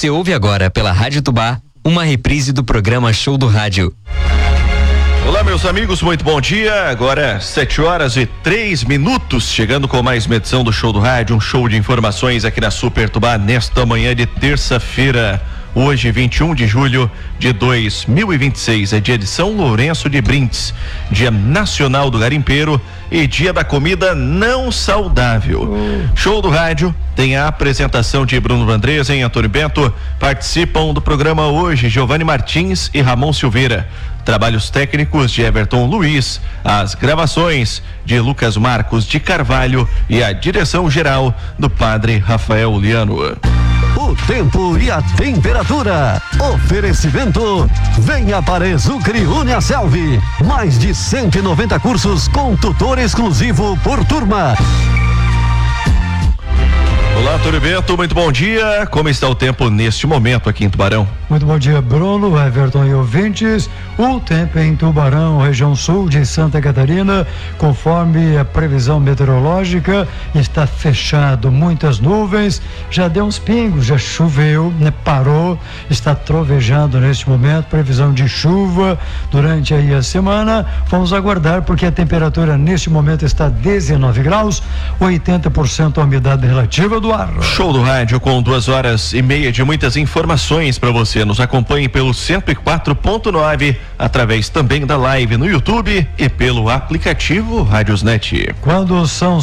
Você ouve agora pela Rádio Tubá uma reprise do programa Show do Rádio. Olá, meus amigos, muito bom dia. Agora 7h03, chegando com mais uma edição do Show do Rádio, um show de informações aqui na Super Tubá nesta manhã de terça-feira. Hoje, 21 de julho de 2026, é dia de São Lourenço de Brindes, Dia Nacional do Garimpeiro e Dia da Comida Não Saudável. Show do Rádio tem a apresentação de Bruno Vandresa e Antônio Bento. Participam do programa hoje Giovanni Martins e Ramon Silveira. Trabalhos técnicos de Everton Luiz, as gravações de Lucas Marcos de Carvalho e a direção geral do Padre Rafael Liano. O tempo e a temperatura. Oferecimento. Venha para Exucre Uniaselv. Mais de 190 cursos com tutor exclusivo por turma. Olá, Antônio Bento, muito bom dia. Como está o tempo neste momento aqui em Tubarão? Muito bom dia, Bruno, Everton e ouvintes. O tempo em Tubarão, região sul de Santa Catarina, conforme a previsão meteorológica, está fechado, muitas nuvens, já deu uns pingos, já choveu, parou, está trovejando neste momento, previsão de chuva durante aí a semana. Vamos aguardar, porque a temperatura neste momento está 19 graus, 80% a umidade relativa do ar. Show do Rádio com 2h30 de muitas informações para você. Nos acompanhe pelo 104.9, através também da live no YouTube e pelo aplicativo Rádiosnet. Quando são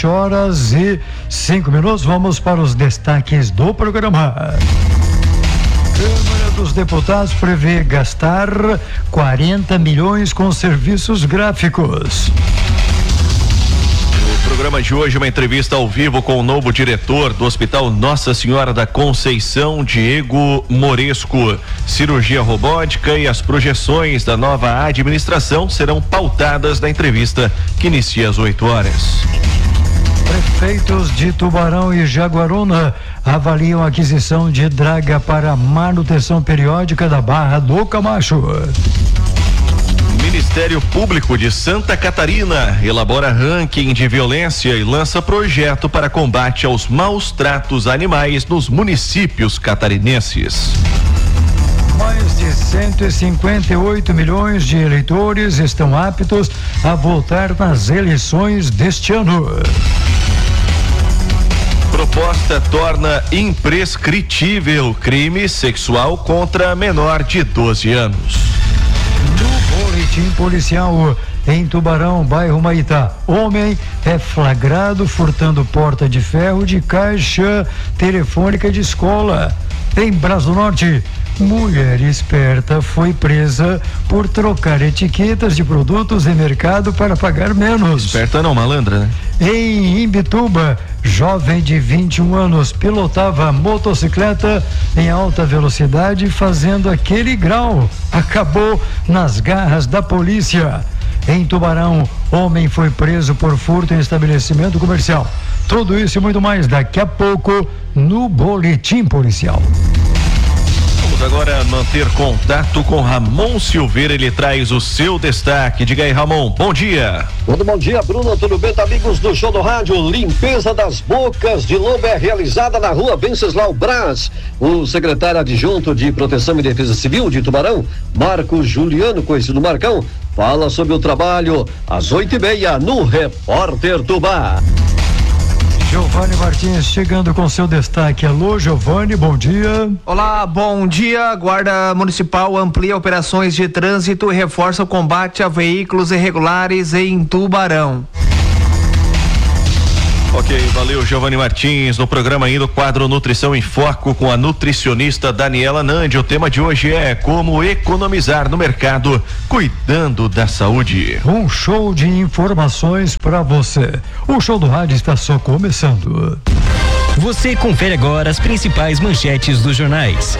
7h05, vamos para os destaques do programa. Câmara dos Deputados prevê gastar 40 milhões com serviços gráficos. No programa de hoje, uma entrevista ao vivo com o novo diretor do Hospital Nossa Senhora da Conceição, Diego Moresco. Cirurgia robótica e as projeções da nova administração serão pautadas na entrevista que inicia às 8h. Prefeitos de Tubarão e Jaguaruna avaliam a aquisição de draga para manutenção periódica da Barra do Camacho. Ministério Público de Santa Catarina elabora ranking de violência e lança projeto para combate aos maus tratos animais nos municípios catarinenses. Mais de 158 milhões de eleitores estão aptos a votar nas eleições deste ano. Proposta torna imprescritível crime sexual contra menor de 12 anos. No boletim policial em Tubarão, bairro Maitá, homem é flagrado furtando porta de ferro de caixa telefônica de escola. Em Braço do Norte, mulher esperta foi presa por trocar etiquetas de produtos em mercado para pagar menos. Esperta não, malandra, né? Em Imbituba, jovem de 21 anos pilotava motocicleta em alta velocidade fazendo aquele grau. Acabou nas garras da polícia. Em Tubarão, homem foi preso por furto em estabelecimento comercial. Tudo isso e muito mais daqui a pouco no boletim policial. Vamos agora manter contato com Ramon Silveira, ele traz o seu destaque. Diga aí, Ramon, bom dia. Muito bom dia, Bruno, tudo bem, amigos do Show do Rádio? Limpeza das bocas de lobo é realizada na rua Venceslau Braz. O secretário adjunto de Proteção e Defesa Civil de Tubarão, Marcos Juliano, conhecido Marcão, fala sobre o trabalho às 8h30 no Repórter Tubá. Giovanni Martins chegando com seu destaque. Alô, Giovanni, bom dia. Olá, bom dia. Guarda Municipal amplia operações de trânsito e reforça o combate a veículos irregulares em Tubarão. Ok, valeu, Giovanni Martins. No programa ainda o quadro Nutrição em Foco com a nutricionista Daniela Nandi. O tema de hoje é como economizar no mercado cuidando da saúde. Um show de informações para você. O Show do Rádio está só começando. Você confere agora as principais manchetes dos jornais.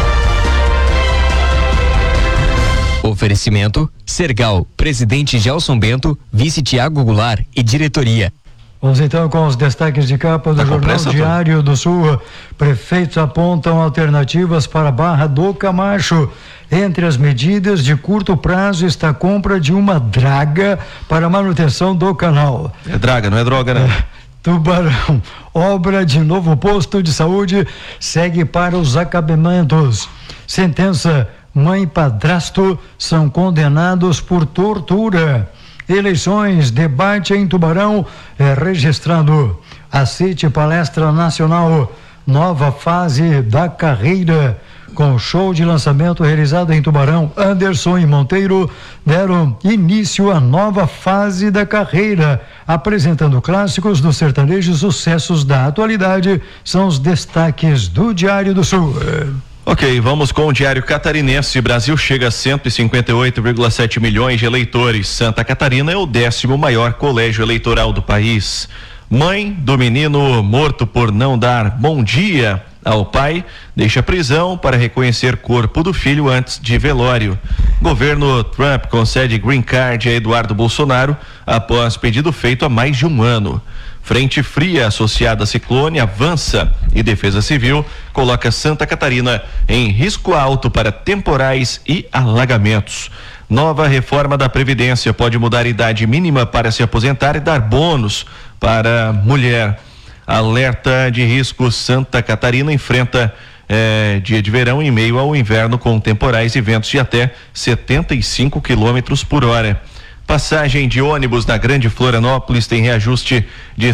Oferecimento: Sergal, presidente Gelson Bento, vice Tiago Goulart e diretoria. Vamos então com os destaques de capa do Jornal Diário do Sul. Prefeitos apontam alternativas para Barra do Camacho. Entre as medidas de curto prazo está a compra de uma draga para manutenção do canal. É draga, não é droga, né? Tubarão. Obra de novo posto de saúde segue para os acabamentos. Sentença: mãe e padrasto são condenados por tortura. Eleições, debate em Tubarão é registrado. A CIT Palestra Nacional, nova fase da carreira. Com show de lançamento realizado em Tubarão, Anderson e Monteiro deram início à nova fase da carreira, apresentando clássicos do sertanejo e sucessos da atualidade. São os destaques do Diário do Sul. Ok, vamos com o Diário Catarinense. Brasil chega a 158,7 milhões de eleitores. Santa Catarina é o 10º maior colégio eleitoral do país. Mãe do menino morto por não dar bom dia ao pai deixa prisão para reconhecer corpo do filho antes de velório. Governo Trump concede green card a Eduardo Bolsonaro após pedido feito há mais de um ano. Frente fria associada a ciclone avança e Defesa Civil coloca Santa Catarina em risco alto para temporais e alagamentos. Nova reforma da Previdência pode mudar a idade mínima para se aposentar e dar bônus para mulher. Alerta de risco: Santa Catarina enfrenta dia de verão em meio ao inverno com temporais e ventos de até 75 quilômetros por hora. Passagem de ônibus na Grande Florianópolis tem reajuste de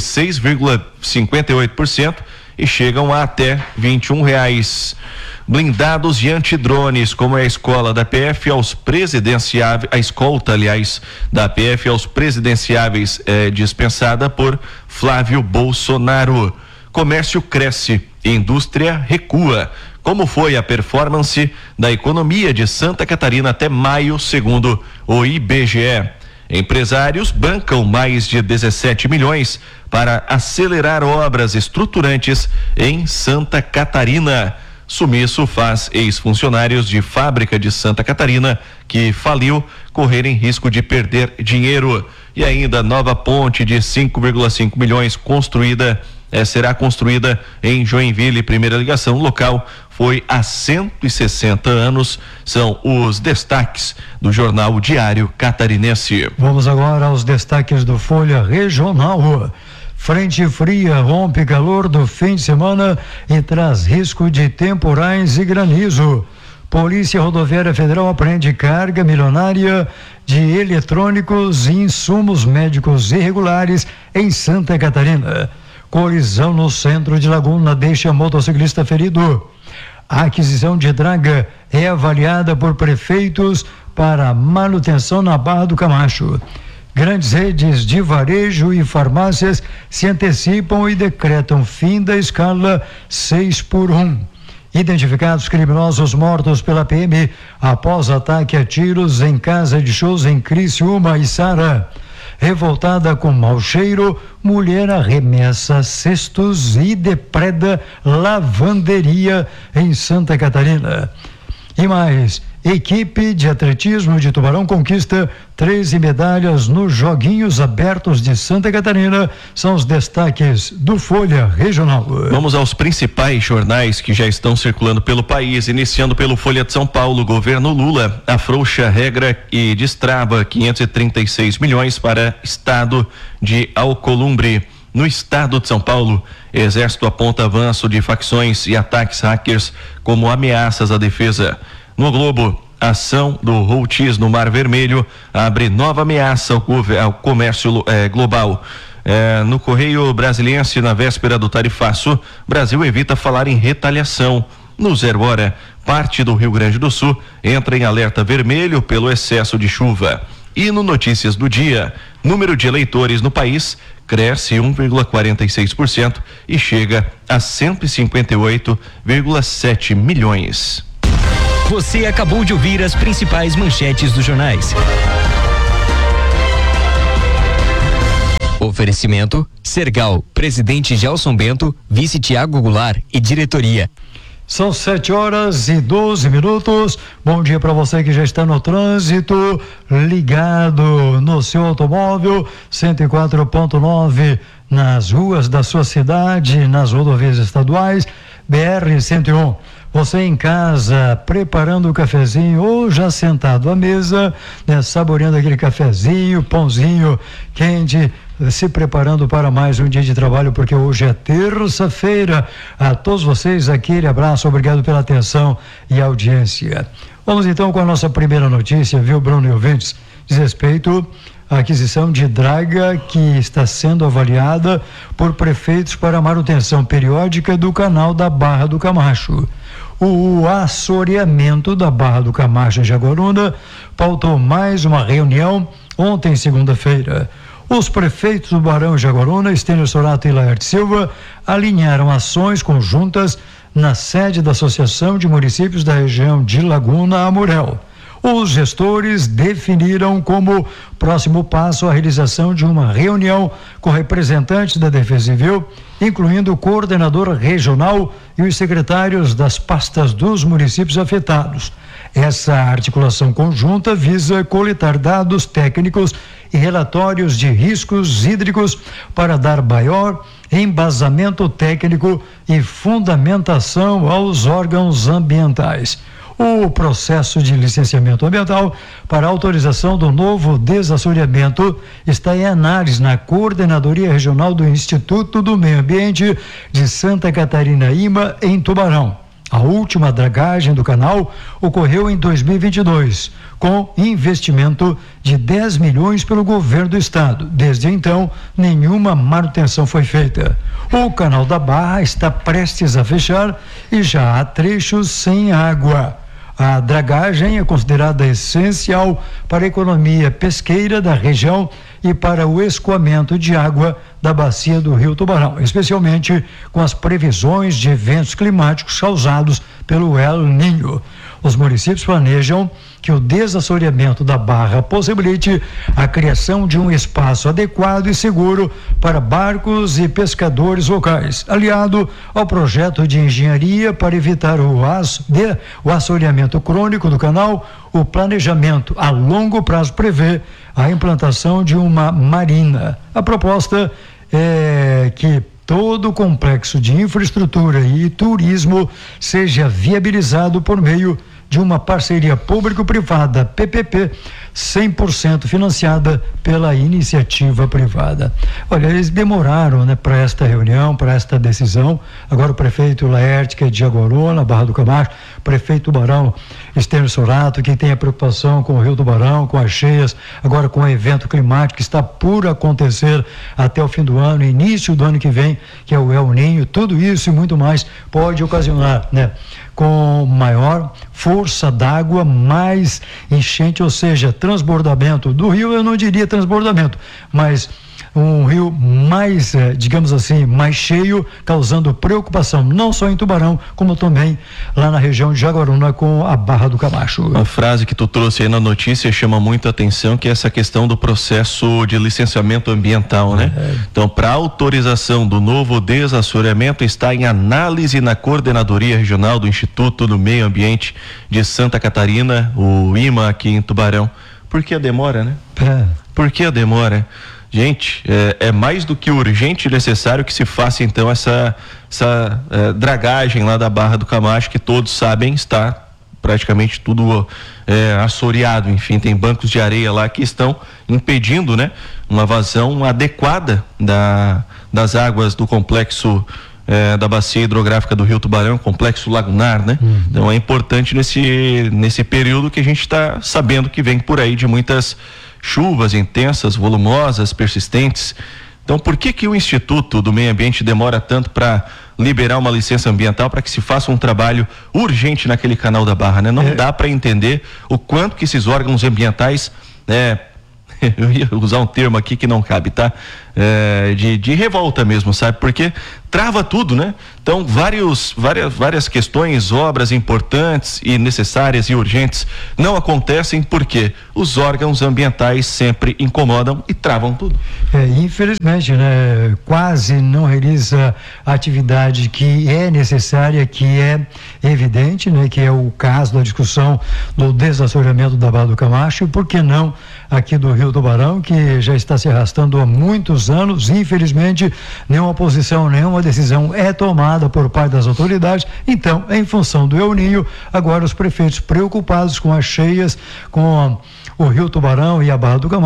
6,58% e chegam a até R$21. Blindados e antidrones, como é a escola da PF aos presidenciáveis, a escolta, aliás, da PF aos presidenciáveis dispensada por Flávio Bolsonaro. Comércio cresce, indústria recua. Como foi a performance da economia de Santa Catarina até maio, segundo o IBGE? Empresários bancam mais de 17 milhões para acelerar obras estruturantes em Santa Catarina. Sumiço faz ex-funcionários de fábrica de Santa Catarina que faliu correrem risco de perder dinheiro. E ainda nova ponte de 5,5 milhões será construída em Joinville. Primeira ligação local foi há 160 anos. São os destaques do Jornal Diário Catarinense. Vamos agora aos destaques do Folha Regional. Frente fria rompe calor do fim de semana e traz risco de temporais e granizo. Polícia Rodoviária Federal apreende carga milionária de eletrônicos e insumos médicos irregulares em Santa Catarina. Colisão no centro de Laguna deixa motociclista ferido. A aquisição de draga é avaliada por prefeitos para manutenção na Barra do Camacho. Grandes redes de varejo e farmácias se antecipam e decretam fim da escala 6x1. Identificados criminosos mortos pela PM após ataque a tiros em casa de shows em Criciúma e Sara. Revoltada com mau cheiro, mulher arremessa cestos e depreda lavanderia em Santa Catarina. E mais, equipe de atletismo de Tubarão conquista 13 medalhas nos Joguinhos Abertos de Santa Catarina. São os destaques do Folha Regional. Vamos aos principais jornais que já estão circulando pelo país, iniciando pelo Folha de São Paulo. Governo Lula afrouxa regra e destrava 536 milhões para estado de Alcolumbre. No estado de São Paulo, Exército aponta avanço de facções e ataques hackers como ameaças à defesa. No Globo, ação do Houthis no Mar Vermelho abre nova ameaça ao comércio global. No Correio Brasiliense, na véspera do tarifaço, Brasil evita falar em retaliação. No 0 Hora, parte do Rio Grande do Sul entra em alerta vermelho pelo excesso de chuva. E no Notícias do Dia, número de eleitores no país cresce 1,46% e chega a 158,7 milhões. Você acabou de ouvir as principais manchetes dos jornais. Oferecimento: Sergal, presidente Gelson Bento, vice Tiago Goulart e diretoria. São 7h12. Bom dia para você que já está no trânsito, ligado no seu automóvel, 104.9 nas ruas da sua cidade, nas rodovias estaduais, BR-101. Você em casa, preparando o cafezinho ou já sentado à mesa, né, saboreando aquele cafezinho, pãozinho quente, se preparando para mais um dia de trabalho, porque hoje é terça-feira. A todos vocês, aquele abraço, obrigado pela atenção e audiência. Vamos então com a nossa primeira notícia, viu, Bruno e ouvintes, diz respeito à aquisição de draga que está sendo avaliada por prefeitos para manutenção periódica do canal da Barra do Camacho. O assoreamento da Barra do Camacho em Jaguaruna pautou mais uma reunião ontem, segunda-feira. Os prefeitos do Barão e Jaguaruna, Estênio Sorato e Laerte Silva, alinharam ações conjuntas na sede da Associação de Municípios da região de Laguna, Amurel. Os gestores definiram como próximo passo a realização de uma reunião com representantes da Defesa Civil, incluindo o coordenador regional e os secretários das pastas dos municípios afetados. Essa articulação conjunta visa coletar dados técnicos e relatórios de riscos hídricos para dar maior embasamento técnico e fundamentação aos órgãos ambientais. O processo de licenciamento ambiental para autorização do novo desassoreamento está em análise na Coordenadoria Regional do Instituto do Meio Ambiente de Santa Catarina, IMA, em Tubarão. A última dragagem do canal ocorreu em 2022, com investimento de 10 milhões pelo governo do estado. Desde então, nenhuma manutenção foi feita. O canal da Barra está prestes a fechar e já há trechos sem água. A dragagem é considerada essencial para a economia pesqueira da região e para o escoamento de água da bacia do Rio Tubarão, especialmente com as previsões de eventos climáticos causados pelo El Niño. Os municípios planejam que o desassoreamento da Barra possibilite a criação de um espaço adequado e seguro para barcos e pescadores locais, aliado ao projeto de engenharia para evitar o assoreamento crônico do canal. O planejamento a longo prazo prevê a implantação de uma marina. A proposta é que todo o complexo de infraestrutura e turismo seja viabilizado por meio de uma parceria público-privada, PPP, 100% financiada pela iniciativa privada. Olha, eles demoraram, né, para esta reunião, para esta decisão. Agora o prefeito Laerte, que é de Jaguaruna, Barra do Camacho, prefeito Tubarão, Estênio Sorato, que tem a preocupação com o Rio Tubarão, com as cheias, agora com o evento climático que está por acontecer até o fim do ano, início do ano que vem, que é o El Niño. Tudo isso e muito mais pode ocasionar, né, com maior força d'água, mais enchente, ou seja, transbordamento do rio. Eu não diria transbordamento, mas um rio mais, digamos assim, mais cheio, causando preocupação não só em Tubarão, como também lá na região de Jaguaruna com a Barra do Camacho. Uma frase que tu trouxe aí na notícia chama muito a atenção, que é essa questão do processo de licenciamento ambiental, né? Então, para autorização do novo desassoreamento está em análise na Coordenadoria Regional do Instituto do Meio Ambiente de Santa Catarina, o IMA, aqui em Tubarão. Por que a demora, né? Por que a demora? Gente, é mais do que urgente e necessário que se faça então essa dragagem lá da Barra do Camacho, que todos sabem está praticamente tudo assoreado. Enfim, tem bancos de areia lá que estão impedindo, né, uma vazão adequada das águas do complexo da bacia hidrográfica do Rio Tubarão, complexo lagunar, né? Então é importante nesse período que a gente está sabendo que vem por aí de muitas chuvas intensas, volumosas, persistentes. Então, por que o Instituto do Meio Ambiente demora tanto para liberar uma licença ambiental para que se faça um trabalho urgente naquele canal da Barra, né? Não dá para entender o quanto que esses órgãos ambientais, eu ia usar um termo aqui que não cabe, tá? De revolta mesmo, sabe? Porque trava tudo, né? Então, várias questões, obras importantes e necessárias e urgentes não acontecem porque os órgãos ambientais sempre incomodam e travam tudo. Infelizmente, né? Quase não realiza a atividade que é necessária, que é evidente, né? Que é o caso da discussão do desassoreamento da Barra do Camacho, e por que não aqui do Rio Tubarão, que já está se arrastando há muitos anos. Infelizmente, nenhuma posição, nenhuma decisão é tomada por parte das autoridades. Então, em função do El Niño, agora os prefeitos preocupados com as cheias, com o Rio Tubarão e a Barra do Camacho,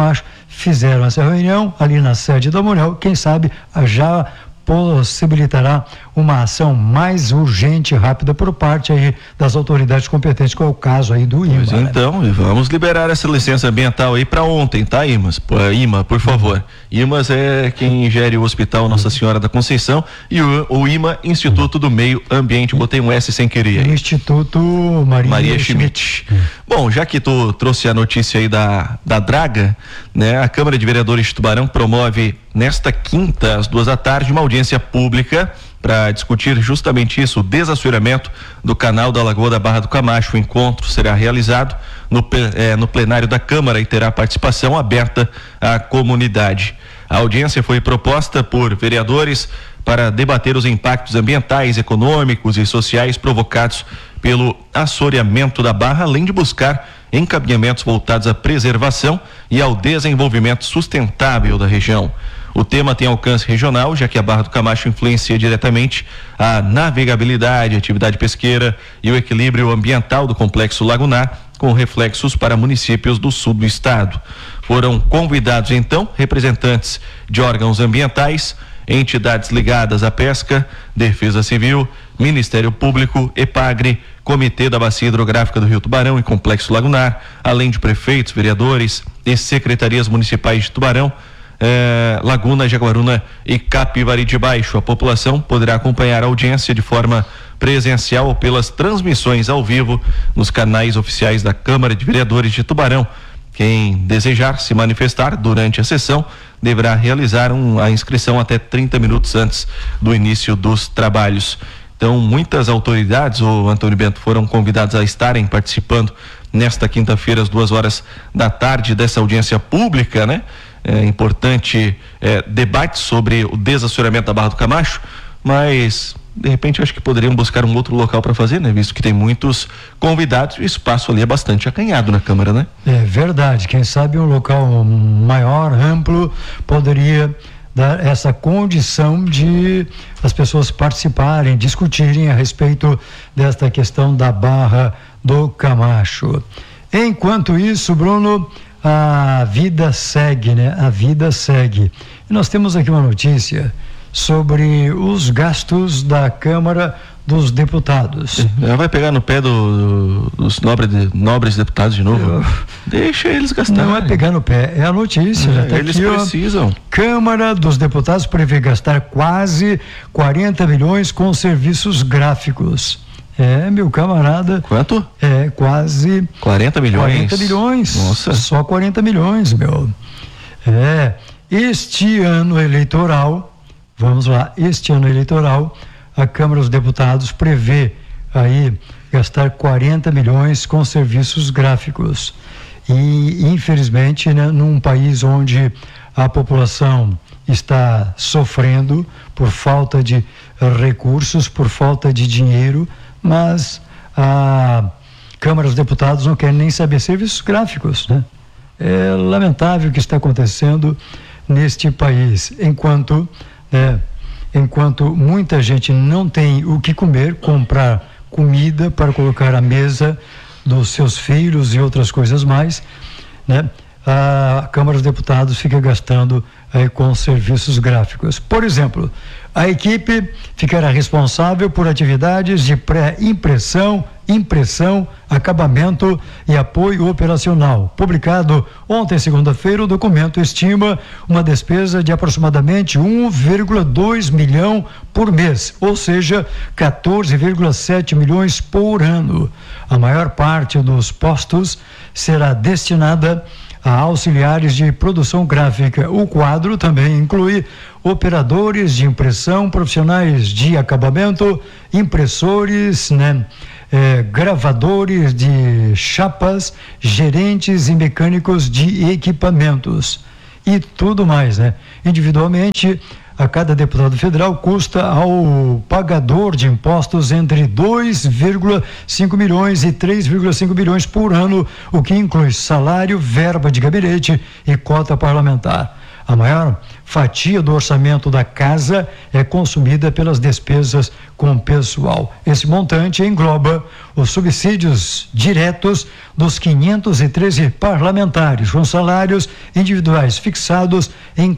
fizeram essa reunião ali na sede da Monel, quem sabe já possibilitará uma ação mais urgente e rápida por parte aí das autoridades competentes, que é o caso aí do IMA. Pois então, vamos liberar essa licença ambiental aí para ontem, tá, IMAS? IMA, por favor. IMAS é quem gere o Hospital Nossa Senhora da Conceição e o IMA, Instituto do Meio Ambiente. Botei um S sem querer aí. Instituto Maria Schmidt. Bom, já que tu trouxe a notícia aí da draga, né? A Câmara de Vereadores de Tubarão promove nesta quinta, às 2h, uma audiência pública para discutir justamente isso, o desassoreamento do canal da Lagoa da Barra do Camacho. O encontro será realizado no plenário da Câmara e terá participação aberta à comunidade. A audiência foi proposta por vereadores para debater os impactos ambientais, econômicos e sociais provocados pelo assoreamento da barra, além de buscar encaminhamentos voltados à preservação e ao desenvolvimento sustentável da região. O tema tem alcance regional, já que a Barra do Camacho influencia diretamente a navegabilidade, a atividade pesqueira e o equilíbrio ambiental do complexo lagunar, com reflexos para municípios do sul do estado. Foram convidados, então, representantes de órgãos ambientais, entidades ligadas à pesca, Defesa Civil, Ministério Público, EPAGRE, Comitê da Bacia Hidrográfica do Rio Tubarão e Complexo Lagunar, além de prefeitos, vereadores e secretarias municipais de Tubarão, Laguna, Jaguaruna e Capivari de Baixo. A população poderá acompanhar a audiência de forma presencial ou pelas transmissões ao vivo nos canais oficiais da Câmara de Vereadores de Tubarão. Quem desejar se manifestar durante a sessão deverá realizar a inscrição até 30 minutos antes do início dos trabalhos. Então, muitas autoridades, o Antônio Bento, foram convidadas a estarem participando nesta quinta-feira, às 14h, dessa audiência pública, né? É importante debate sobre o desassoreamento da Barra do Camacho, mas de repente acho que poderiam buscar um outro local para fazer, né? Visto que tem muitos convidados e o espaço ali é bastante acanhado na Câmara, né? É verdade, quem sabe um local maior, amplo, poderia dar essa condição de as pessoas participarem, discutirem a respeito desta questão da Barra do Camacho. Enquanto isso, Bruno, a vida segue, né? A vida segue. E nós temos aqui uma notícia sobre os gastos da Câmara dos Deputados. Vai pegar no pé dos nobres deputados de novo? Deixa eles gastar. Não é pegar no pé, é a notícia. Eles aqui, precisam. Câmara dos Deputados prevê gastar quase 40 milhões com serviços gráficos. Meu camarada. Quanto? Quase 40 milhões. 40 milhões. Nossa. Só 40 milhões, meu. Este ano eleitoral, vamos lá, a Câmara dos Deputados prevê aí gastar 40 milhões com serviços gráficos. E, infelizmente, né, num país onde a população está sofrendo por falta de recursos, por falta de dinheiro, mas a Câmara dos Deputados não quer nem saber serviços gráficos, né? É lamentável o que está acontecendo neste país, enquanto muita gente não tem o que comer, comprar comida para colocar à mesa dos seus filhos e outras coisas mais, né? A Câmara dos Deputados fica gastando com serviços gráficos. Por exemplo, a equipe ficará responsável por atividades de pré-impressão, impressão, acabamento e apoio operacional. Publicado ontem, segunda-feira, o documento estima uma despesa de aproximadamente 1,2 milhão por mês, ou seja, 14,7 milhões por ano. A maior parte dos postos será destinada a auxiliares de produção gráfica. O quadro também inclui operadores de impressão, profissionais de acabamento, impressores, né? Gravadores de chapas, gerentes e mecânicos de equipamentos e tudo mais, né? Individualmente, a cada deputado federal custa ao pagador de impostos entre 2,5 milhões e 3,5 milhões por ano, o que inclui salário, verba de gabinete e cota parlamentar. A maior fatia do orçamento da casa é consumida pelas despesas com pessoal. Esse montante engloba os subsídios diretos dos 513 parlamentares, com salários individuais fixados em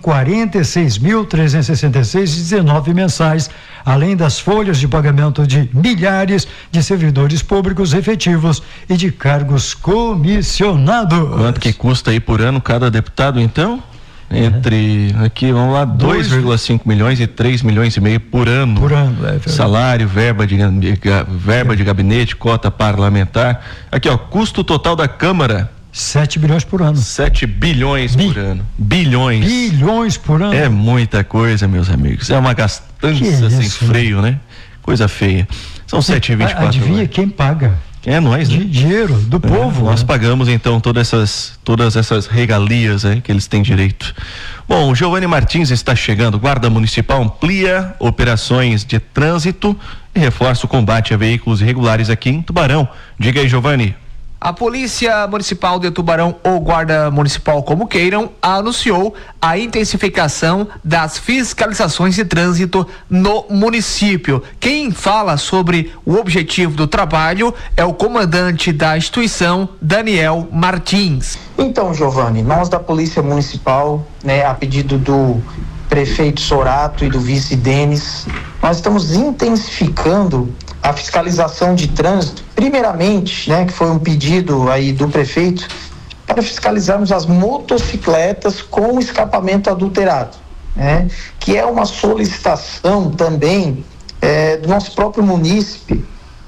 46.366,19 mensais, além das folhas de pagamento de milhares de servidores públicos efetivos e de cargos comissionados. Quanto que custa aí por ano cada deputado, então? Entre, aqui, vamos lá, 2,5 milhões e 3 milhões e meio por ano. Por ano, salário, verba de gabinete, cota parlamentar. Aqui, ó, custo total da Câmara. 7 bilhões por ano. 7 bilhões por ano. Bilhões. Bilhões por ano. É muita coisa, meus amigos. É uma gastança sem freio, né? Coisa feia. São 7h24. Adivinha quem paga? É nós, né? Dinheiro do povo. Nós pagamos então todas essas regalias aí que eles têm direito. Bom, o Giovanni Martins está chegando. Guarda Municipal amplia operações de trânsito e reforça o combate a veículos irregulares aqui em Tubarão. Diga aí, Giovanni. A Polícia Municipal de Tubarão, ou Guarda Municipal, como queiram, anunciou a intensificação das fiscalizações de trânsito no município. Quem fala sobre o objetivo do trabalho é o comandante da instituição, Daniel Martins. Então, Giovanni, nós da Polícia Municipal, a pedido do prefeito Sorato e do vice Denis, nós estamos intensificando a fiscalização de trânsito, primeiramente, que foi um pedido aí do prefeito, para fiscalizarmos as motocicletas com escapamento adulterado, que é uma solicitação também do nosso próprio munícipe,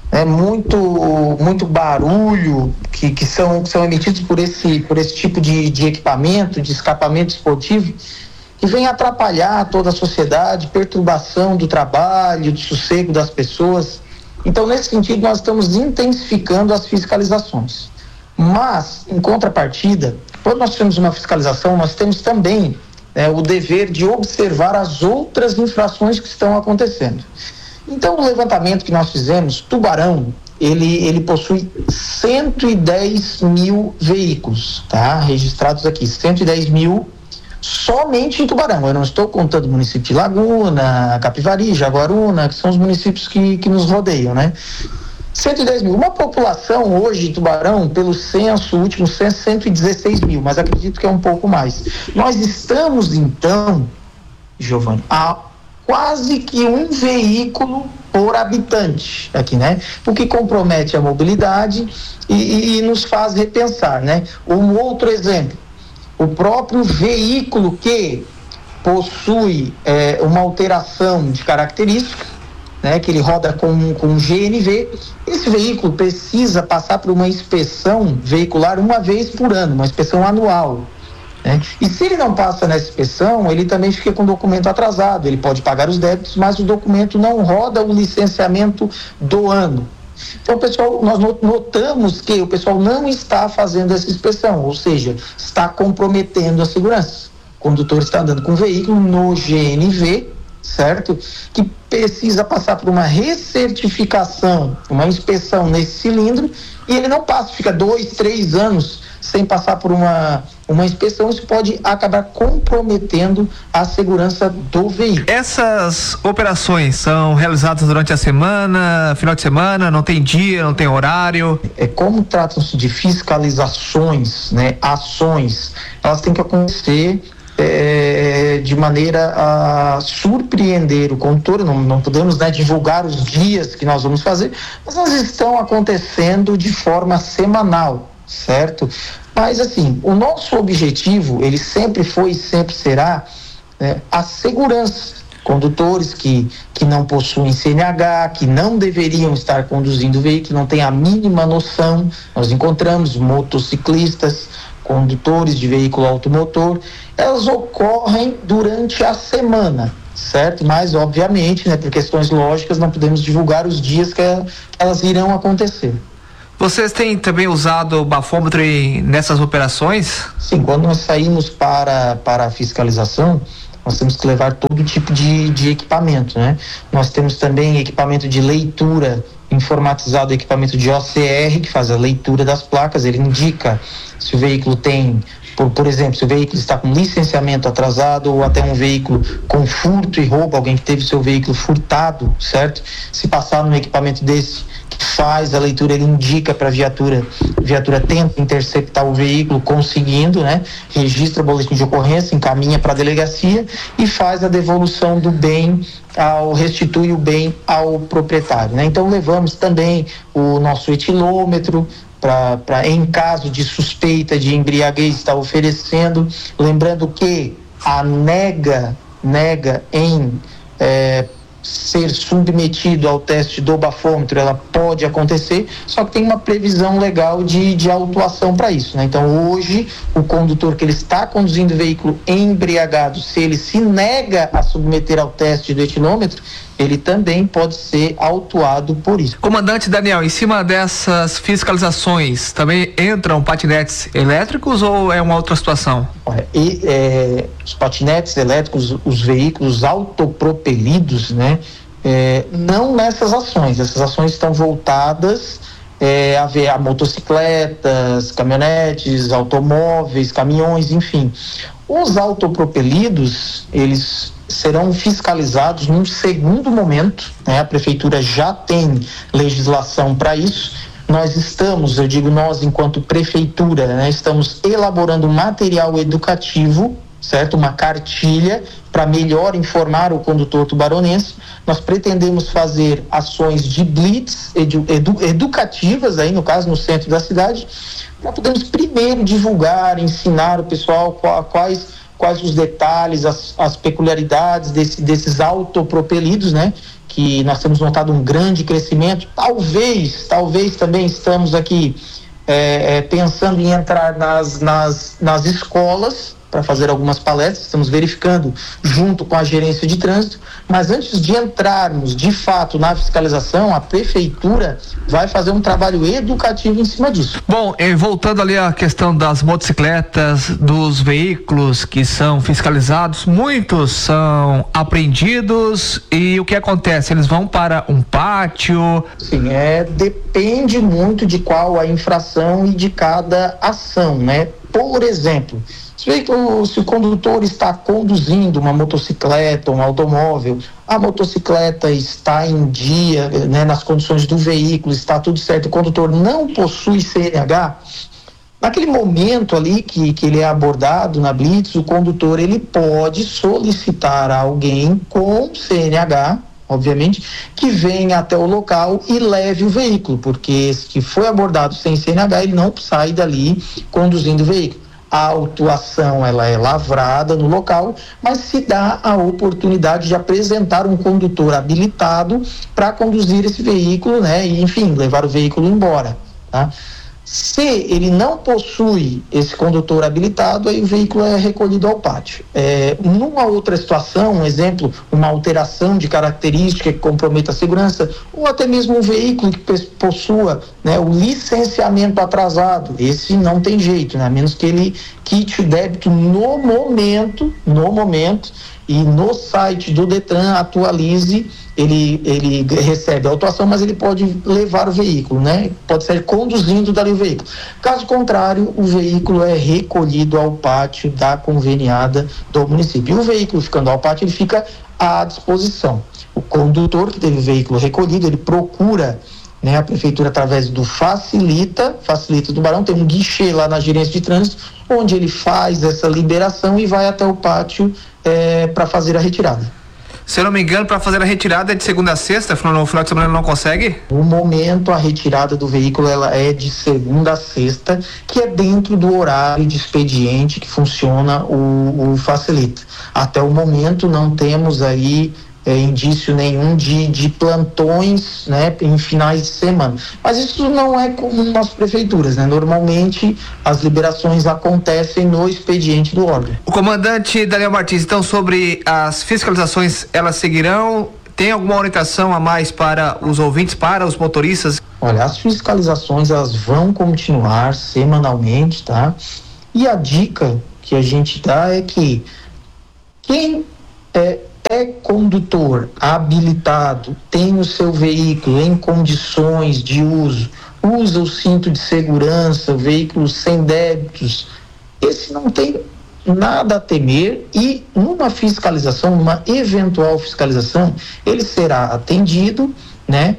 muito barulho que são emitidos por esse tipo de equipamento, de escapamento esportivo, que vem atrapalhar toda a sociedade, perturbação do trabalho, do sossego das pessoas. Então, nesse sentido, nós estamos intensificando as fiscalizações. Mas, em contrapartida, quando nós temos uma fiscalização, nós temos também o dever de observar as outras infrações que estão acontecendo. Então, o levantamento que nós fizemos, Tubarão, ele possui 110 mil veículos, registrados aqui, 110 mil somente em Tubarão. Eu não estou contando o município de Laguna, Capivari, Jaguaruna, que são os municípios que nos rodeiam, 110 mil. Uma população hoje em Tubarão, pelo censo, o último censo, 116 mil, mas acredito que é um pouco mais. Nós estamos, então, Giovanni, a quase que um veículo por habitante aqui, o que compromete a mobilidade e nos faz repensar, Um outro exemplo, o próprio veículo que possui uma alteração de característica, que ele roda com GNV, esse veículo precisa passar por uma inspeção veicular uma vez por ano, uma inspeção anual. E se ele não passa nessa inspeção, ele também fica com o documento atrasado, ele pode pagar os débitos, mas o documento não roda o licenciamento do ano. Então, pessoal, nós notamos que o pessoal não está fazendo essa inspeção, ou seja, está comprometendo a segurança. O condutor está andando com o veículo no GNV, certo? Que precisa passar por uma recertificação, uma inspeção nesse cilindro, e ele não passa, fica 2, 3 anos sem passar por uma inspeção. Isso pode acabar comprometendo a segurança do veículo. Essas operações são realizadas durante a semana, final de semana, não tem dia, não tem horário? Como tratam-se de fiscalizações, ações, elas têm que acontecer de maneira a surpreender o condutor. Não podemos divulgar os dias que nós vamos fazer, mas elas estão acontecendo de forma semanal, certo? Mas assim, o nosso objetivo, ele sempre foi e sempre será a segurança. Condutores que não possuem CNH, que não deveriam estar conduzindo o veículo, não têm a mínima noção. Nós encontramos motociclistas, condutores de veículo automotor, elas ocorrem durante a semana, certo? Mas, obviamente, por questões lógicas, não podemos divulgar os dias que elas irão acontecer. Vocês têm também usado o bafômetro nessas operações? Sim, quando nós saímos para a fiscalização, nós temos que levar todo tipo de equipamento, Nós temos também equipamento de leitura informatizado, equipamento de OCR, que faz a leitura das placas, ele indica se o veículo tem por exemplo, se o veículo está com licenciamento atrasado ou até um veículo com furto e roubo, alguém que teve seu veículo furtado, certo? Se passar num equipamento desse que faz a leitura, ele indica para a viatura tenta interceptar o veículo, conseguindo, né? Registra o boletim de ocorrência, encaminha para a delegacia e faz a devolução do bem, restitui o bem ao proprietário, né? Então levamos também o nosso etilômetro para em caso de suspeita de embriaguez estar oferecendo, lembrando que a nega em ser submetido ao teste do bafômetro, ela pode acontecer, só que tem uma previsão legal de autuação para isso, né? Então hoje o condutor que ele está conduzindo o veículo embriagado, se ele se nega a submeter ao teste do etilômetro, ele também pode ser autuado por isso. Comandante Daniel, em cima dessas fiscalizações também entram patinetes elétricos ou é uma outra situação? Os patinetes elétricos, os veículos autopropelidos, né? Não nessas ações. Essas ações estão voltadas a motocicletas, caminhonetes, automóveis, caminhões, enfim. Os autopropelidos, eles serão fiscalizados num segundo momento, né? A prefeitura já tem legislação para isso. Nós estamos, eu digo nós enquanto prefeitura, né? Estamos elaborando material educativo, certo? Uma cartilha para melhor informar o condutor tubaronense. Nós pretendemos fazer ações de blitz educativas, aí no caso no centro da cidade, para podermos primeiro divulgar, ensinar o pessoal quais os detalhes, as peculiaridades desses autopropelidos, né? Que nós temos notado um grande crescimento. Talvez também estamos aqui pensando em entrar nas escolas para fazer algumas palestras, estamos verificando junto com a gerência de trânsito, mas antes de entrarmos de fato na fiscalização, a prefeitura vai fazer um trabalho educativo em cima disso. Bom, voltando ali à questão das motocicletas, dos veículos que são fiscalizados, muitos são apreendidos e o que acontece? Eles vão para um pátio? Sim, depende muito de qual a infração e de cada ação, né? Por exemplo, se o condutor está conduzindo uma motocicleta, um automóvel, a motocicleta está em dia, né, nas condições do veículo, está tudo certo, o condutor não possui CNH, naquele momento ali que ele é abordado na blitz, o condutor ele pode solicitar a alguém com CNH, obviamente, que venha até o local e leve o veículo, porque se foi abordado sem CNH, ele não sai dali conduzindo o veículo. A autuação ela é lavrada no local, mas se dá a oportunidade de apresentar um condutor habilitado para conduzir esse veículo, né? E, enfim, levar o veículo embora, tá? Se ele não possui esse condutor habilitado, aí o veículo é recolhido ao pátio. Numa outra situação, um exemplo, uma alteração de característica que comprometa a segurança, ou até mesmo um veículo que possua, né, o licenciamento atrasado, esse não tem jeito, né, a menos que ele quite o débito no momento, e no site do Detran atualize, ele recebe a autuação, mas ele pode levar o veículo, né? Pode ser conduzindo dali o veículo. Caso contrário, o veículo é recolhido ao pátio da conveniada do município. E o veículo ficando ao pátio, ele fica à disposição. O condutor que teve o veículo recolhido, ele procura, né, a prefeitura através do Facilita Tubarão, tem um guichê lá na gerência de trânsito, onde ele faz essa liberação e vai até o pátio para fazer a retirada. Se eu não me engano, para fazer a retirada é de segunda a sexta, no final de semana ele não consegue? No momento, a retirada do veículo ela é de segunda a sexta, que é dentro do horário de expediente que funciona o Facilita. Até o momento não temos aí indício nenhum de plantões, né, em finais de semana. Mas isso não é comum nas prefeituras, né? Normalmente as liberações acontecem no expediente do órgão. O comandante Daniel Martins, então, sobre as fiscalizações, elas seguirão? Tem alguma orientação a mais para os ouvintes, para os motoristas? Olha, as fiscalizações elas vão continuar semanalmente, tá? E a dica que a gente dá é que quem é condutor habilitado, tem o seu veículo em condições de uso, usa o cinto de segurança, veículo sem débitos, esse não tem nada a temer e numa fiscalização, numa eventual fiscalização, ele será atendido, né?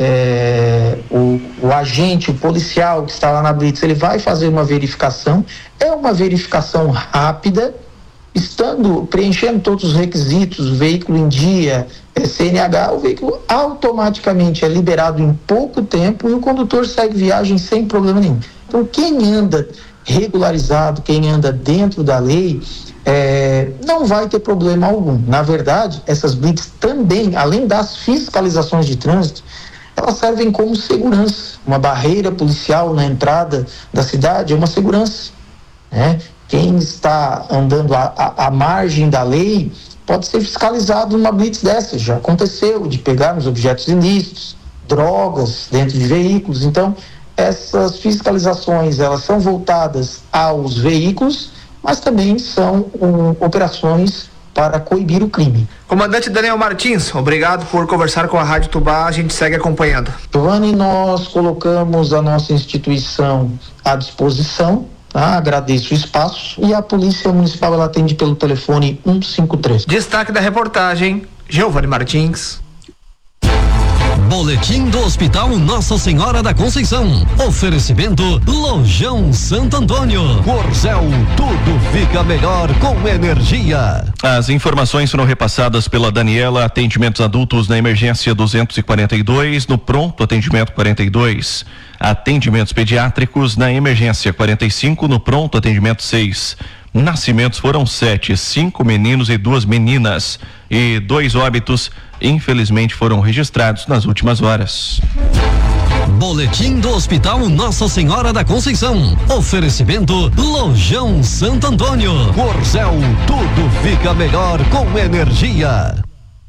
O agente, o policial que está lá na blitz, ele vai fazer uma verificação, é uma verificação rápida, preenchendo todos os requisitos, veículo em dia, CNH, o veículo automaticamente é liberado em pouco tempo e o condutor segue viagem sem problema nenhum. Então, quem anda regularizado, quem anda dentro da lei, não vai ter problema algum. Na verdade, essas blitz também, além das fiscalizações de trânsito, elas servem como segurança. Uma barreira policial na entrada da cidade é uma segurança, né? Quem está andando à margem da lei pode ser fiscalizado numa blitz dessa. Já aconteceu de pegarmos objetos ilícitos, drogas dentro de veículos. Então, essas fiscalizações, elas são voltadas aos veículos, mas também são operações para coibir o crime. Comandante Daniel Martins, obrigado por conversar com a Rádio Tubá, a gente segue acompanhando. Giovanni, nós colocamos a nossa instituição à disposição, tá? Agradeço o espaço e a Polícia Municipal ela atende pelo telefone 153. Destaque da reportagem, Giovanni Martins. Boletim do Hospital Nossa Senhora da Conceição. Oferecimento Lojão Santo Antônio. Corzel, tudo fica melhor com energia. As informações foram repassadas pela Daniela. Atendimentos adultos na emergência 242, no pronto atendimento 42. Atendimentos pediátricos na emergência 45, no pronto atendimento 6. Nascimentos foram 7, 5 meninos e 2 meninas. E 2 óbitos, infelizmente, foram registrados nas últimas horas. Boletim do Hospital Nossa Senhora da Conceição. Oferecimento Lojão Santo Antônio. Corzel, tudo fica melhor com energia.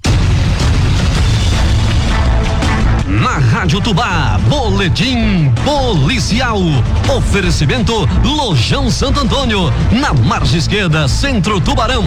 Na Rádio Tubá, Boletim Policial. Oferecimento Lojão Santo Antônio, na margem esquerda, Centro Tubarão.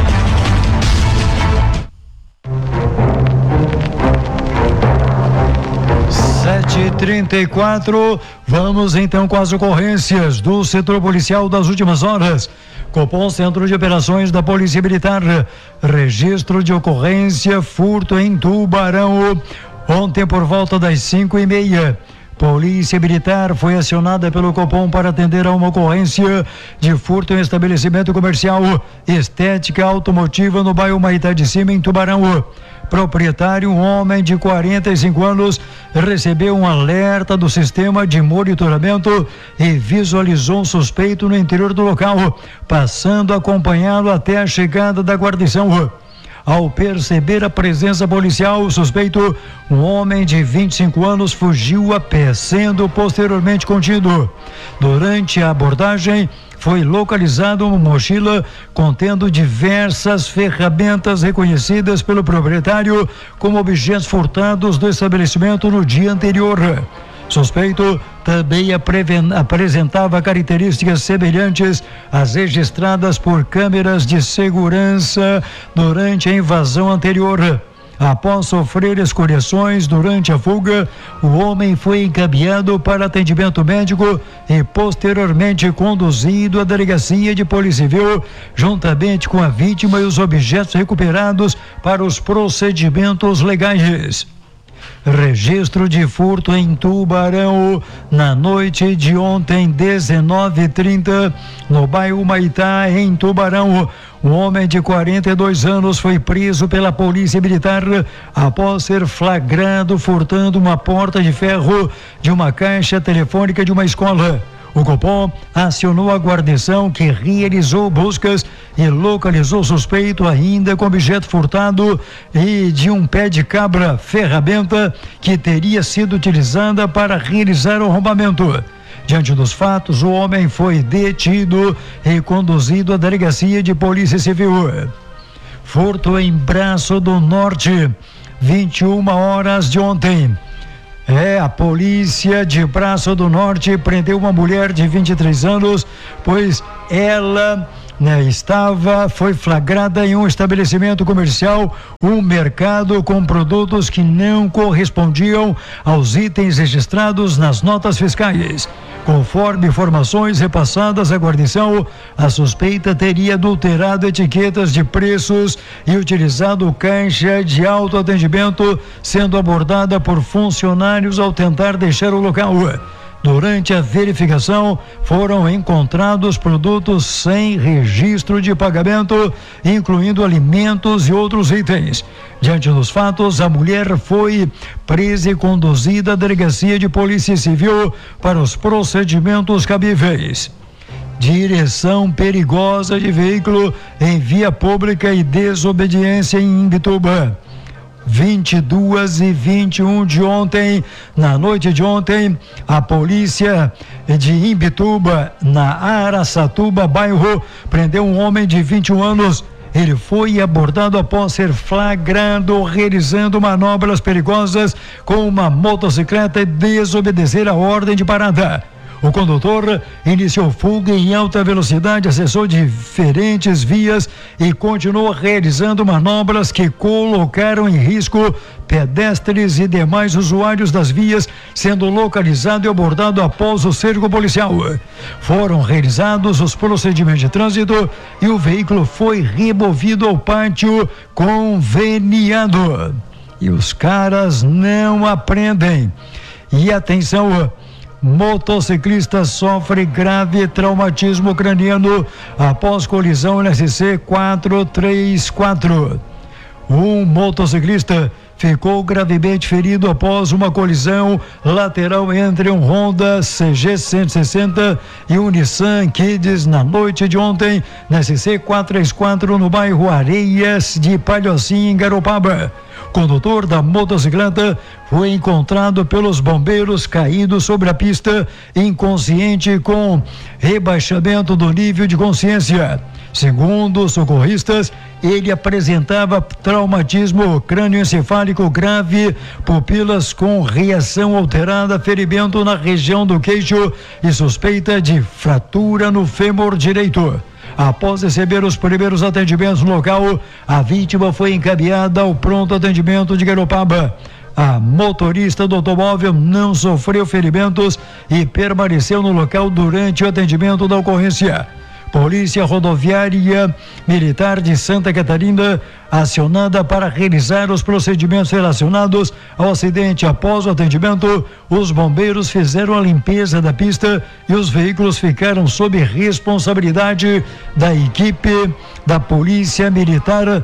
7h34, vamos então com as ocorrências do setor policial das últimas horas. Copom, Centro de Operações da Polícia Militar, registro de ocorrência, furto em Tubarão, ontem por volta das 5h30. Polícia Militar foi acionada pelo Copom para atender a uma ocorrência de furto em estabelecimento comercial Estética Automotiva no bairro Maitá de Cima, em Tubarão. Proprietário, um homem de 45 anos, recebeu um alerta do sistema de monitoramento e visualizou um suspeito no interior do local, passando a acompanhá-lo até a chegada da guarnição. Ao perceber a presença policial, o suspeito, um homem de 25 anos, fugiu a pé, sendo posteriormente contido. Durante a abordagem, foi localizada uma mochila contendo diversas ferramentas reconhecidas pelo proprietário como objetos furtados do estabelecimento no dia anterior. Suspeito também apresentava características semelhantes às registradas por câmeras de segurança durante a invasão anterior. Após sofrer escoriações durante a fuga, o homem foi encaminhado para atendimento médico e posteriormente conduzido à delegacia de Polícia Civil, juntamente com a vítima e os objetos recuperados para os procedimentos legais. Registro de furto em Tubarão na noite de ontem, 19h30, no bairro Maitá, em Tubarão. Um homem de 42 anos foi preso pela Polícia Militar após ser flagrado furtando uma porta de ferro de uma caixa telefônica de uma escola. O Copom acionou a guarnição, que realizou buscas e localizou o suspeito ainda com objeto furtado e de um pé de cabra, ferramenta que teria sido utilizada para realizar o arrombamento. Diante dos fatos, o homem foi detido e conduzido à delegacia de Polícia Civil. Furto em Braço do Norte, 21 horas de ontem. A polícia de Braço do Norte prendeu uma mulher de 23 anos, pois ela foi flagrada em um estabelecimento comercial, um mercado com produtos que não correspondiam aos itens registrados nas notas fiscais. Conforme informações repassadas à guarnição, a suspeita teria adulterado etiquetas de preços e utilizado caixa de autoatendimento, sendo abordada por funcionários ao tentar deixar o local. Durante a verificação, foram encontrados produtos sem registro de pagamento, incluindo alimentos e outros itens. Diante dos fatos, a mulher foi presa e conduzida à delegacia de polícia civil para os procedimentos cabíveis. Direção perigosa de veículo em via pública e desobediência em Imbituba. 22h21 de ontem, na noite de ontem, a polícia de Imbituba, na Araçatuba, bairro, prendeu um homem de 21 anos. Ele foi abordado após ser flagrado realizando manobras perigosas com uma motocicleta e desobedecer a ordem de parada. O condutor iniciou fuga em alta velocidade, acessou diferentes vias e continuou realizando manobras que colocaram em risco pedestres e demais usuários das vias, sendo localizado e abordado após o cerco policial. Foram realizados os procedimentos de trânsito e o veículo foi removido ao pátio conveniado. E os caras não aprendem. E atenção, motociclista sofre grave traumatismo craniano após colisão NSC 434. Um motociclista ficou gravemente ferido após uma colisão lateral entre um Honda CG 160 e um Nissan Kids na noite de ontem, na SC 434, no bairro Areias de Palhocinho, em Garopaba. O condutor da motocicleta foi encontrado pelos bombeiros caído sobre a pista, inconsciente com rebaixamento do nível de consciência. Segundo os socorristas, ele apresentava traumatismo crânioencefálico grave, pupilas com reação alterada, ferimento na região do queixo e suspeita de fratura no fêmur direito. Após receber os primeiros atendimentos no local, a vítima foi encaminhada ao pronto atendimento de Garopaba. A motorista do automóvel não sofreu ferimentos e permaneceu no local durante o atendimento da ocorrência. Polícia Rodoviária Militar de Santa Catarina, acionada para realizar os procedimentos relacionados ao acidente. Após o atendimento, os bombeiros fizeram a limpeza da pista e os veículos ficaram sob responsabilidade da equipe da Polícia Militar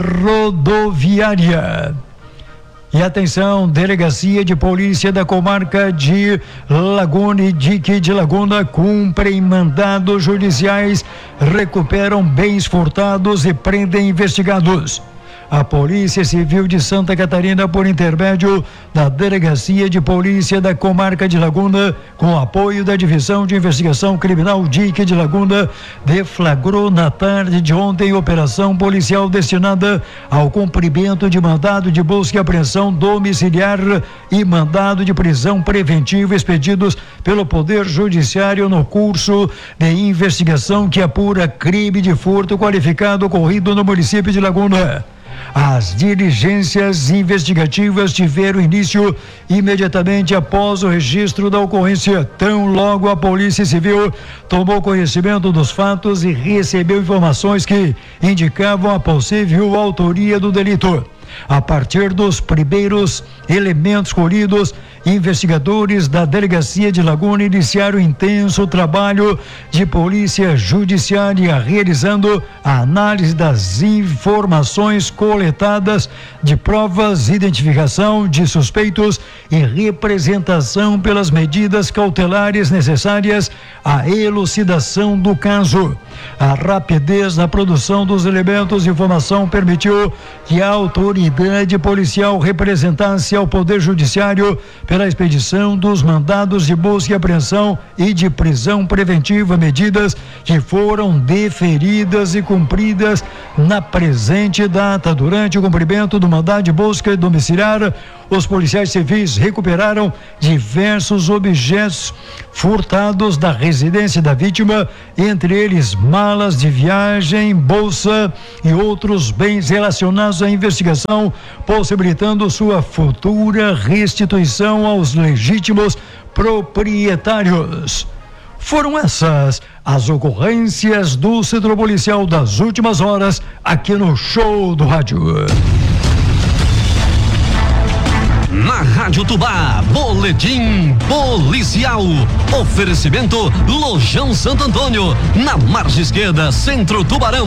Rodoviária. E atenção, Delegacia de Polícia da Comarca de Laguna e Dique de Laguna cumprem mandados judiciais, recuperam bens furtados e prendem investigados. A Polícia Civil de Santa Catarina, por intermédio da Delegacia de Polícia da Comarca de Laguna, com apoio da Divisão de Investigação Criminal Dique de Laguna, deflagrou na tarde de ontem operação policial destinada ao cumprimento de mandado de busca e apreensão domiciliar e mandado de prisão preventiva expedidos pelo Poder Judiciário no curso de investigação que apura crime de furto qualificado ocorrido no município de Laguna. As diligências investigativas tiveram início imediatamente após o registro da ocorrência. Tão logo a Polícia Civil tomou conhecimento dos fatos e recebeu informações que indicavam a possível autoria do delito. A partir dos primeiros elementos colhidos, investigadores da Delegacia de Laguna iniciaram intenso trabalho de polícia judiciária, realizando a análise das informações coletadas, de provas, identificação de suspeitos e representação pelas medidas cautelares necessárias à elucidação do caso. A rapidez na produção dos elementos de informação permitiu que a autoridade policial representasse ao Poder Judiciário pela expedição dos mandados de busca e apreensão e de prisão preventiva, medidas que foram deferidas e cumpridas na presente data. Durante o cumprimento do mandado de busca domiciliar, os policiais civis recuperaram diversos objetos furtados da residência da vítima, entre eles malas de viagem, bolsa e outros bens relacionados à investigação, possibilitando sua futura restituição aos legítimos proprietários. Foram essas as ocorrências do Centro Policial das últimas horas aqui no Show do Rádio. Na Rádio Tubá, boletim policial. Oferecimento Lojão Santo Antônio, na margem esquerda, Centro Tubarão.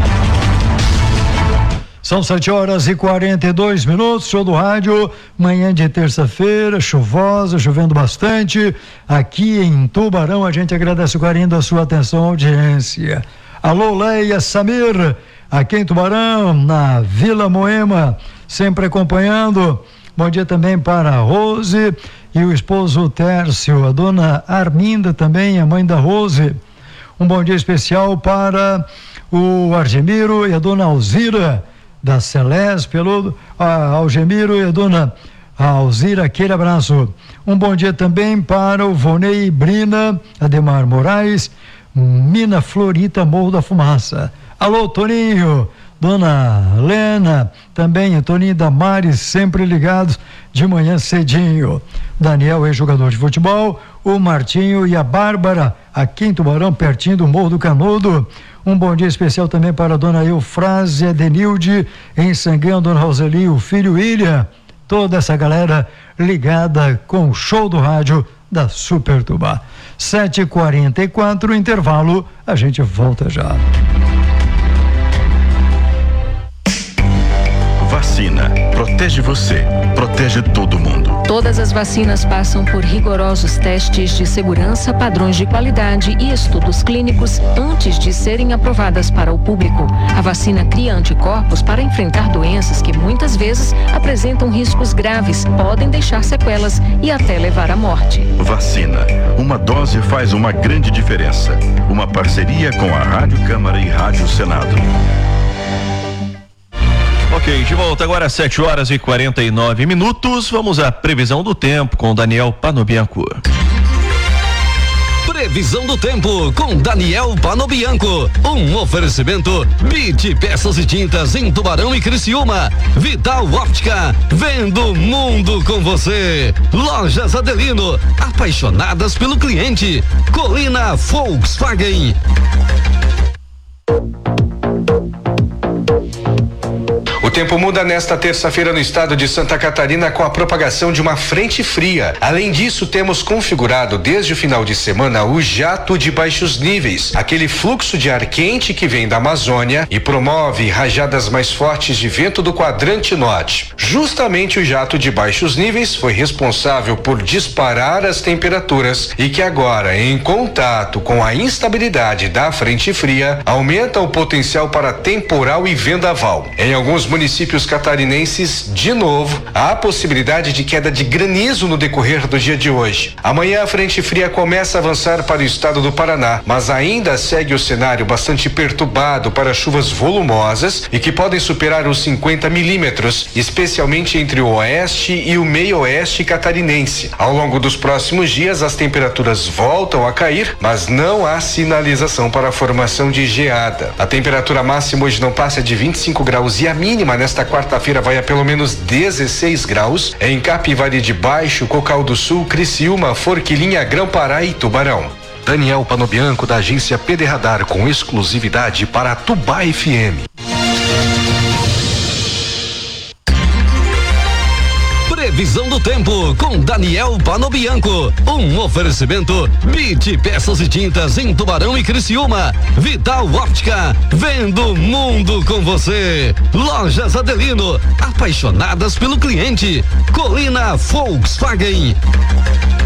São 7h42, Show do Rádio, manhã de terça-feira, chuvosa, chovendo bastante. Aqui em Tubarão, a gente agradece o carinho da sua atenção, audiência. Alô, Leia, Samir, aqui em Tubarão, na Vila Moema, sempre acompanhando. Bom dia também para a Rose e o esposo Tércio, a dona Arminda também, a mãe da Rose. Um bom dia especial para o Argemiro e a dona Alzira da Celeste, pelo Algemiro e a dona Alzira, aquele abraço. Um bom dia também para o Vonei Brina, Ademar Moraes, Mina Florita, Morro da Fumaça. Alô, Toninho, dona Lena, também Toninho da Mares, sempre ligados de manhã cedinho. Daniel é jogador de futebol, o Martinho e a Bárbara, aqui em Tubarão, pertinho do Morro do Canudo. Um bom dia especial também para a dona Eufrásia Denilde, em Sanguão, dona Roseli, o filho William, toda essa galera ligada com o Show do Rádio da Super Tubá. 7h44, intervalo, a gente volta já. Vacina. Protege você. Protege todo mundo. Todas as vacinas passam por rigorosos testes de segurança, padrões de qualidade e estudos clínicos antes de serem aprovadas para o público. A vacina cria anticorpos para enfrentar doenças que muitas vezes apresentam riscos graves, podem deixar sequelas e até levar à morte. Vacina. Uma dose faz uma grande diferença. Uma parceria com a Rádio Câmara e Rádio Senado. Ok, de volta agora às 7h49. Vamos à previsão do tempo com Daniel Panobianco. Previsão do tempo com Daniel Panobianco. Um oferecimento BIT Peças e Tintas em Tubarão e Criciúma. Vital Óptica, vendo o mundo com você. Lojas Adelino, apaixonadas pelo cliente. Colina Volkswagen. O tempo muda nesta terça-feira no estado de Santa Catarina com a propagação de uma frente fria. Além disso, temos configurado desde o final de semana o jato de baixos níveis, aquele fluxo de ar quente que vem da Amazônia e promove rajadas mais fortes de vento do quadrante norte. Justamente o jato de baixos níveis foi responsável por disparar as temperaturas e que agora, em contato com a instabilidade da frente fria, aumenta o potencial para temporal e vendaval. Em alguns municípios catarinenses, de novo, há a possibilidade de queda de granizo no decorrer do dia de hoje. Amanhã a frente fria começa a avançar para o estado do Paraná, mas ainda segue o cenário bastante perturbado para chuvas volumosas e que podem superar os 50 milímetros, especialmente entre o oeste e o meio-oeste catarinense. Ao longo dos próximos dias, as temperaturas voltam a cair, mas não há sinalização para a formação de geada. A temperatura máxima hoje não passa de 25 graus e a mínima nesta quarta-feira vai a pelo menos 16 graus em Capivari de Baixo, Cocal do Sul, Criciúma, Forquilinha, Grão-Pará e Tubarão. Daniel Panobianco, da agência PD Radar, com exclusividade para a Tubá FM. Previsão do tempo com Daniel Panobianco. Um oferecimento BIT Peças e Tintas em Tubarão e Criciúma. Vital Óptica, vendo o mundo com você. Lojas Adelino, apaixonadas pelo cliente. Colina Volkswagen.